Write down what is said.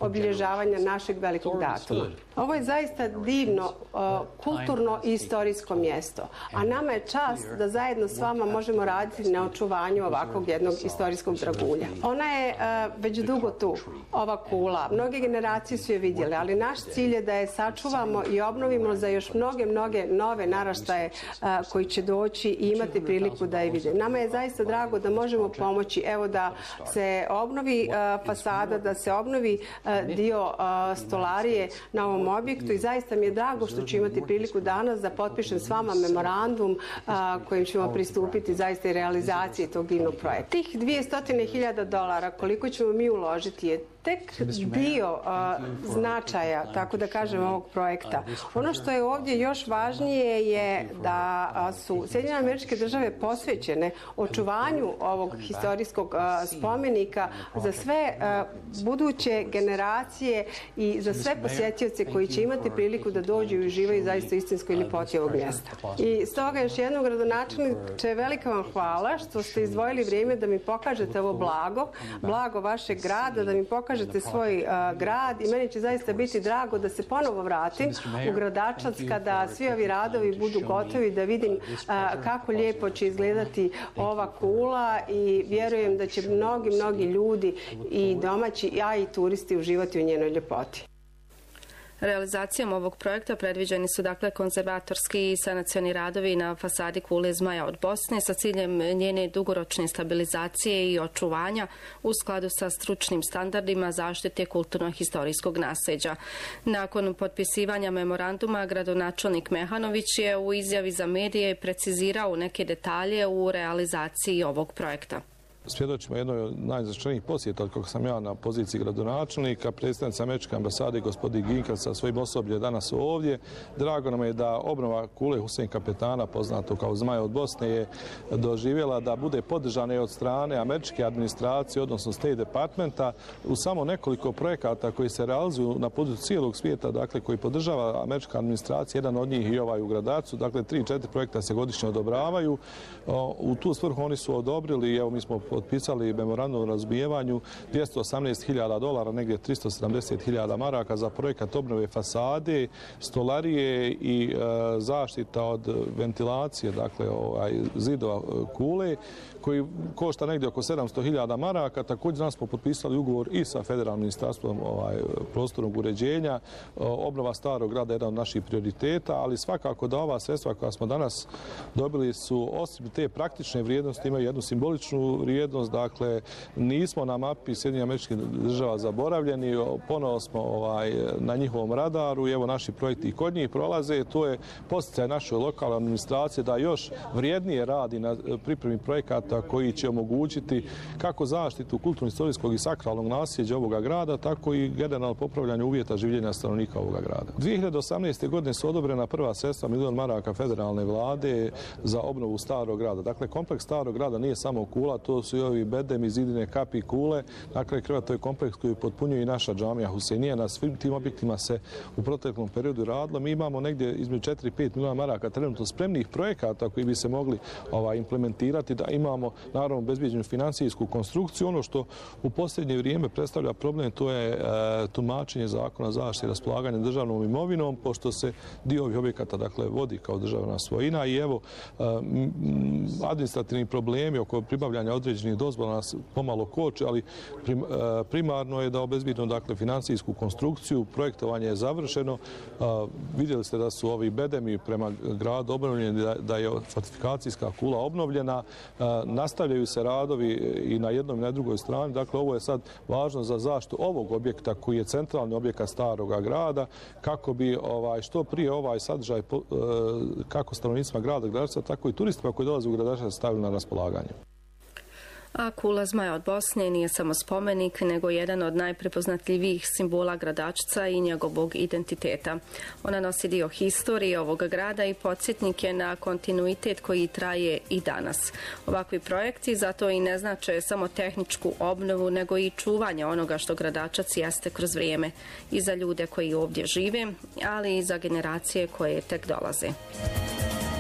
obilježavanja našeg velikog datuma. Ovo je zaista divno, kulturno i istorijsko mjesto, a nama je čast da zajedno s vama možemo raditi na očuvanju ovakvog jednog istorijskog dragulja. Ona je već dugo tu, ova kula. Mnoge generacije su je vidjele, ali naš cilj je da je sačuvamo i obnovimo za još mnoge nove naraštaje koji će doći i imati priliku da je vide. Nama je zaista drago da možemo pomoći, evo da se obnovi fasada, da se obnovi dio stolarije na ovom objektu i zaista mi je drago što ću imati priliku danas da potpišem s vama memorandum kojim ćemo pristupiti zaista i realizaciji tog divnog projekta. Tih $200.000 koliko ćemo mi uložiti je tek dio značaja, tako da kažem, ovog projekta. Ono što je ovdje još važnije je da su Sjedinjene Američke Države posvećene očuvanju ovog historijskog spomenika za sve buduće generacije i za sve posjetioce koji će imati priliku da dođu i uživaju zaista u istinskoj ljepoti ovog mjesta. I stoga još jednom, gradonačelniče, velika vam hvala što ste izdvojili vrijeme da mi pokažete ovo blago vašeg grada, da mi pokažete svoj grad i meni će zaista biti drago da se ponovo vratim u Gradačac kada svi ovi radovi budu gotovi, da vidim kako lijepo će izgledati ova kula i vjerujem da će mnogi ljudi i domaći, a i turisti uživati u njenoj ljepoti. Realizacijom ovog projekta predviđeni su konzervatorski i sanacioni radovi na fasadi kule Zmaja od Bosne sa ciljem njene dugoročne stabilizacije i očuvanja u skladu sa stručnim standardima zaštite kulturno-historijskog nasljeđa. Nakon potpisivanja memoranduma, gradonačelnik Mehanović je u izjavi za medije precizirao neke detalje u realizaciji ovog projekta. Svjedočimo jednoj od najznačajnijih posjeta kako sam ja na poziciji gradonačelnika, predstavnica Američke ambasade gospodin Ginkel sa svojim osobljem danas ovdje. Drago nam je da obnova kule Husein Kapetana, poznato kao Zmaja od Bosne, je doživjela da bude podržana od strane američke administracije, odnosno State Departmenta, u samo nekoliko projekata koji se realizuju na području cijelog svijeta, dakle koji podržava američka administracija, jedan od njih i ovaj u Gradačcu, dakle 3-4 projekta se godišnje odobravaju. U tu svrhu oni su odobrili, evo mi smo potpisali memorandum o razumijevanju $218.000, negdje 370.000 maraka za projekat obnove fasade, stolarije i zaštita od ventilacije, dakle zidova kule, koji košta negdje oko 700.000 maraka. Također danas smo potpisali ugovor i sa Federalnim ministarstvom prostornog uređenja. Obnova starog grada je jedan od naših prioriteta, ali svakako da ova sredstva koja smo danas dobili su, osim te praktične vrijednosti, imaju jednu simboličnu vrijednost. Dakle, nismo na mapi Sjedinjenih Američkih Država zaboravljeni, ponovo smo na njihovom radaru i evo naši projekti i kod njih prolaze. To je podsticaj našoj lokalnoj administracije da još vrijednije radi na pripremi projekata koji će omogućiti kako zaštitu kulturno-istorijskog i sakralnog nasljeđa ovoga grada, tako i generalno popravljanje uvjeta življenja stanovnika ovoga grada. 2018. godine su odobrena prva sredstva $1.000.000 maraka federalne vlade za obnovu starog grada. Dakle, kompleks starog grada nije samo kula, to su i ovi bedemi, zidine, kapi, kule. Dakle, to je kompleks koji potpunjuje i naša džamija Husejnija. Na svim tim objektima se u proteklom periodu radilo. Mi imamo negdje između 4-5 milijuna maraka trenutno spremnih projekata koji bi se mogli implementirati, da imamo naravno obezbeđenu financijsku konstrukciju. Ono što u posljednje vrijeme predstavlja problem, to je tumačenje zakona zaštite i raspolaganja državnom imovinom, pošto se dio ovih objekata vodi kao državna svojina i evo administrativni problemi oko pribavljanja određenih dozvola nas pomalo koče, ali primarno je da obezbedimo financijsku konstrukciju. Projektovanje je završeno. Vidjeli ste da su ovi bedemi prema gradu obnovljeni, da je fortifikacijska kula obnovljena. Nastavljaju se radovi i na jednom i na drugoj strani. Dakle, ovo je sad važno za zaštitu ovog objekta koji je centralni objekat staroga grada, kako bi što prije ovaj sadržaj kako stanovnicima grada Gradačca, tako i turistima koji dolaze u Gradačac stavili na raspolaganje. A kula Zmaja od Bosne nije samo spomenik, nego jedan od najprepoznatljivijih simbola Gradačca i njegovog identiteta. Ona nosi dio historije ovog grada i podsjetnik je na kontinuitet koji traje i danas. Ovakvi projekti zato i ne znače samo tehničku obnovu, nego i čuvanje onoga što Gradačac jeste kroz vrijeme. I za ljude koji ovdje žive, ali i za generacije koje tek dolaze.